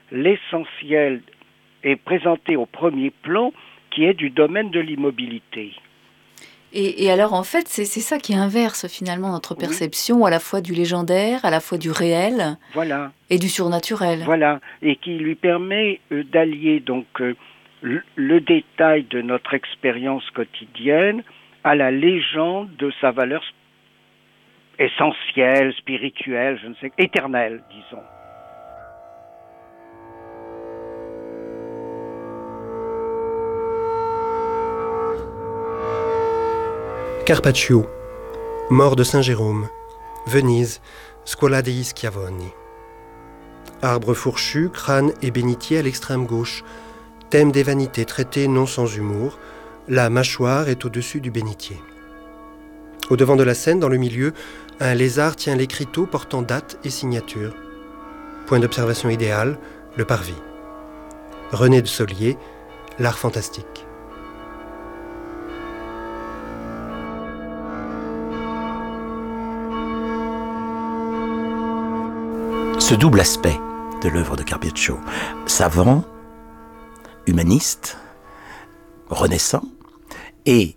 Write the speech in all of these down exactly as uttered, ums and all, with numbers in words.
l'essentiel est présenté au premier plan, qui est du domaine de l'immobilité. Et, et alors, en fait, c'est, c'est ça qui inverse finalement notre perception, oui. À la fois du légendaire, à la fois du réel, voilà. Et du surnaturel. Voilà, et qui lui permet euh, d'allier donc euh, le, le détail de notre expérience quotidienne à la légende de sa valeur essentielle, spirituelle, je ne sais, éternelle, disons. Carpaccio, mort de Saint Jérôme, Venise, Scuola degli Schiavoni. Arbre fourchu, crâne et bénitier à l'extrême gauche, thème des vanités traité non sans humour, la mâchoire est au-dessus du bénitier. Au devant de la scène, dans le milieu, un lézard tient l'écriteau portant date et signature. Point d'observation idéal, le parvis. René de Solier, l'art fantastique. Ce double aspect de l'œuvre de Carpaccio, savant, humaniste, renaissant et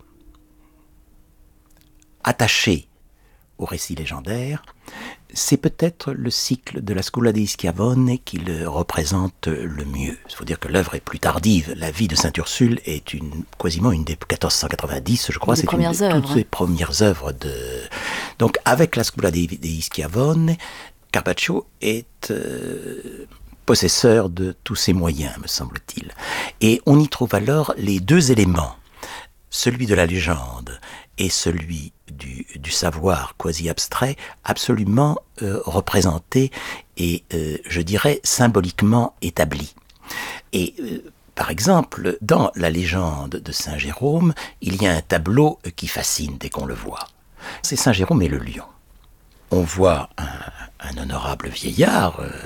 attaché au récit légendaire, c'est peut-être le cycle de la Scuola degli Schiavoni qui le représente le mieux. Il faut dire que l'œuvre est plus tardive. La vie de Sainte Ursule est une, quasiment une des quatorze cent quatre-vingt-dix, je crois. Des c'est une de œuvres. toutes les premières œuvres de... Donc avec la Scuola degli Schiavoni, Carpaccio est euh, possesseur de tous ses moyens, me semble-t-il. Et on y trouve alors les deux éléments, celui de la légende et celui du, du savoir quasi-abstrait, absolument euh, représentés et, euh, je dirais, symboliquement établis. Et, euh, par exemple, dans la légende de Saint Jérôme, il y a un tableau qui fascine dès qu'on le voit. C'est Saint Jérôme et le lion. On voit un, un honorable vieillard euh,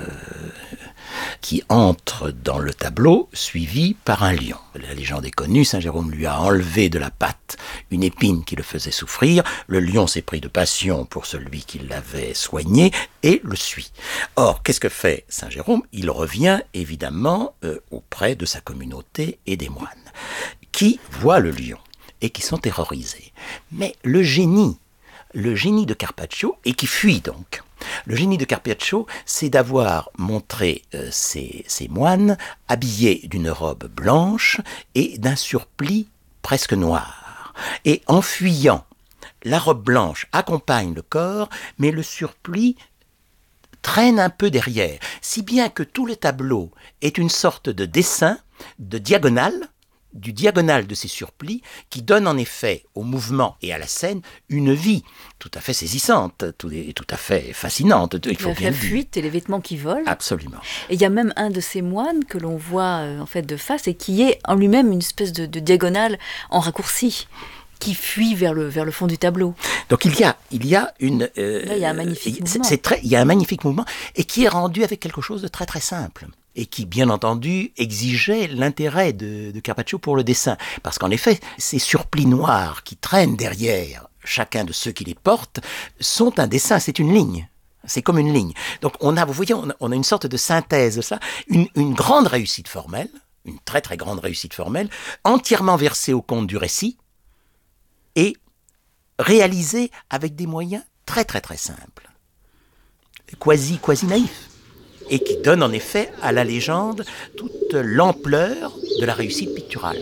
qui entre dans le tableau suivi par un lion. La légende est connue, Saint Jérôme lui a enlevé de la patte une épine qui le faisait souffrir, le lion s'est pris de passion pour celui qui l'avait soigné et le suit. Or, qu'est-ce que fait Saint Jérôme ? Il revient évidemment euh, auprès de sa communauté et des moines, qui voient le lion et qui sont terrorisés. Mais le génie Le génie de Carpaccio, et qui fuit donc. Le génie de Carpaccio, c'est d'avoir montré euh, ces, ces moines habillés d'une robe blanche et d'un surplis presque noir. Et en fuyant, la robe blanche accompagne le corps, mais le surplis traîne un peu derrière, si bien que tout le tableau est une sorte de dessin, de diagonale, du diagonal de ces surplis, qui donne en effet au mouvement et à la scène une vie tout à fait saisissante, tout, tout à fait fascinante. Il faut bien la fuite et les vêtements qui volent. Absolument. Et il y a même un de ces moines que l'on voit euh, en fait de face et qui est en lui-même une espèce de, de diagonale en raccourci, qui fuit vers le, vers le fond du tableau. Donc il y a, il y a une... Euh, Là, il y a un magnifique c'est, mouvement. C'est très, il y a un magnifique mouvement et qui est rendu avec quelque chose de très très simple. Et qui, bien entendu, exigeait l'intérêt de, de Carpaccio pour le dessin. Parce qu'en effet, ces surplis noirs qui traînent derrière chacun de ceux qui les portent sont un dessin, c'est une ligne. C'est comme une ligne. Donc on a, vous voyez, on a, on a une sorte de synthèse de ça, une, une grande réussite formelle, une très très grande réussite formelle, entièrement versée au compte du récit et réalisée avec des moyens très très très simples, quasi, quasi naïfs. Et qui donne en effet à la légende toute l'ampleur de la réussite picturale.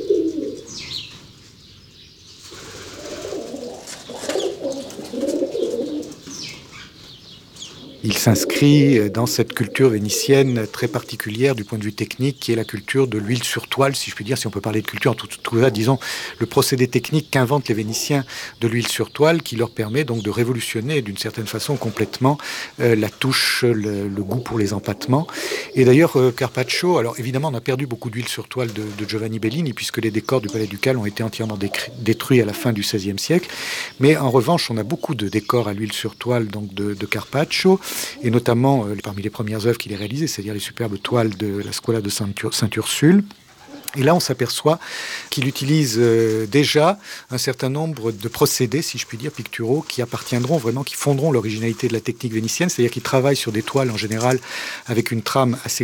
Il s'inscrit dans cette culture vénitienne très particulière du point de vue technique, qui est la culture de l'huile sur toile, si je puis dire, si on peut parler de culture, en tout cas, disons, le procédé technique qu'inventent les Vénitiens de l'huile sur toile, qui leur permet donc de révolutionner d'une certaine façon complètement euh, la touche, le, le goût pour les empattements. Et d'ailleurs, euh, Carpaccio, alors évidemment, on a perdu beaucoup d'huile sur toile de, de Giovanni Bellini, puisque les décors du Palais Ducal ont été entièrement décri- détruits à la fin du seizième siècle. Mais en revanche, on a beaucoup de décors à l'huile sur toile donc de, de Carpaccio, et notamment euh, parmi les premières œuvres qu'il a réalisées, c'est-à-dire les superbes toiles de la Scuola de Sainte-Ursule. Et là, on s'aperçoit qu'il utilise euh, déjà un certain nombre de procédés, si je puis dire, picturaux, qui appartiendront vraiment, qui fonderont l'originalité de la technique vénitienne, c'est-à-dire qu'il travaille sur des toiles en général avec une trame assez